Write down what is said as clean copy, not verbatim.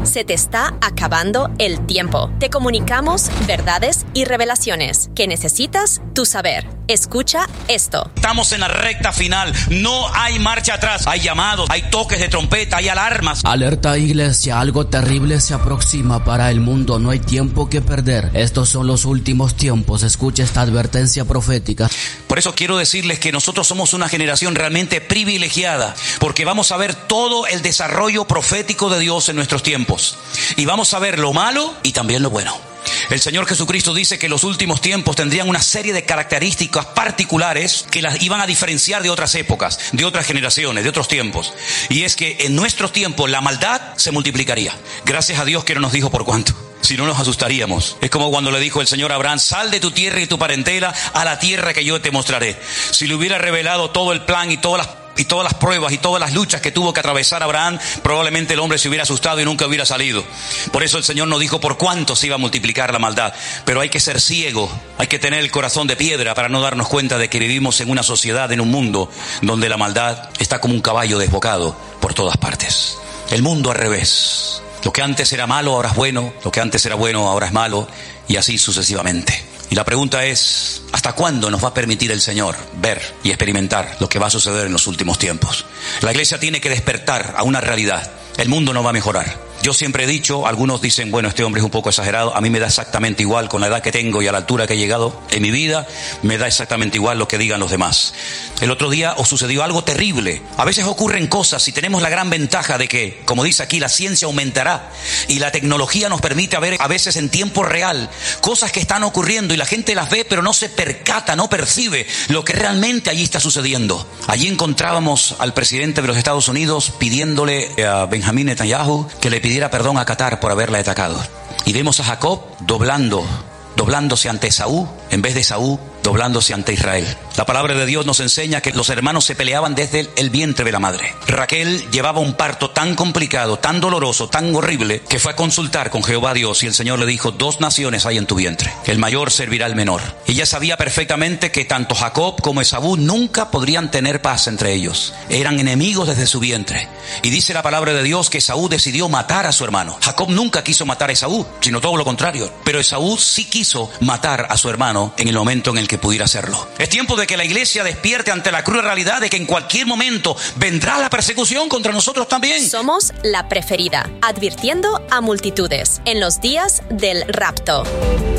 Se te está acabando el tiempo. Te comunicamos verdades y revelaciones que necesitas tú saber. Escucha esto. Estamos en la recta final. No hay marcha atrás. Hay llamados, hay toques de trompeta, hay alarmas. Alerta, iglesia, algo terrible se aproxima para el mundo. No hay tiempo que perder. Estos son los últimos tiempos. Escucha esta advertencia profética. Por eso quiero decirles que nosotros somos una generación realmente privilegiada, porque vamos a ver todo el desarrollo profético de Dios en nuestros tiempos. Y vamos a ver lo malo y también lo bueno. El Señor Jesucristo dice que los últimos tiempos tendrían una serie de características particulares que las iban a diferenciar de otras épocas, de otras generaciones, de otros tiempos. Y es que en nuestros tiempos la maldad se multiplicaría. Gracias a Dios que no nos dijo por cuánto. Si no, nos asustaríamos. Es como cuando le dijo el Señor a Abraham: sal de tu tierra y tu parentela a la tierra que yo te mostraré. Si le hubiera revelado todo el plan y todas las pruebas y todas las luchas que tuvo que atravesar Abraham, probablemente el hombre se hubiera asustado y nunca hubiera salido. Por eso el Señor nos dijo por cuánto se iba a multiplicar la maldad. Pero hay que ser ciego, hay que tener el corazón de piedra para no darnos cuenta de que vivimos en una sociedad, en un mundo donde la maldad está como un caballo desbocado por todas partes. El mundo al revés. Lo que antes era malo ahora es bueno, lo que antes era bueno ahora es malo, y así sucesivamente. Y la pregunta es, ¿hasta cuándo nos va a permitir el Señor ver y experimentar lo que va a suceder en los últimos tiempos? La iglesia tiene que despertar a una realidad. El mundo no va a mejorar. Yo siempre he dicho, algunos dicen, bueno, este hombre es un poco exagerado. A mí me da exactamente igual, con la edad que tengo y a la altura que he llegado en mi vida, me da exactamente igual lo que digan los demás. El otro día os sucedió algo terrible. A veces ocurren cosas y tenemos la gran ventaja de que, como dice aquí, la ciencia aumentará y la tecnología nos permite ver a veces en tiempo real cosas que están ocurriendo y la gente las ve pero no se percata, no percibe lo que realmente allí está sucediendo. Allí encontrábamos al presidente de los Estados Unidos pidiéndole a Benjamín Netanyahu que le pidiera perdón a Qatar por haberla atacado. Y vemos a Jacob doblándose ante Esaú, en vez de Esaú doblándose ante Israel. La palabra de Dios nos enseña que los hermanos se peleaban desde el vientre de la madre. Raquel llevaba un parto tan complicado, tan doloroso, tan horrible, que fue a consultar con Jehová Dios y el Señor le dijo: 2 naciones hay en tu vientre, el mayor servirá al menor. Ella sabía perfectamente que tanto Jacob como Esaú nunca podrían tener paz entre ellos. Eran enemigos desde su vientre. Y dice la palabra de Dios que Esaú decidió matar a su hermano. Jacob nunca quiso matar a Esaú, sino todo lo contrario. Pero Esaú sí quiso matar a su hermano en el momento en el que pudiera hacerlo. Es tiempo de que la iglesia despierte ante la cruel realidad de que en cualquier momento vendrá la persecución contra nosotros también. Somos la preferida, advirtiendo a multitudes en los días del rapto.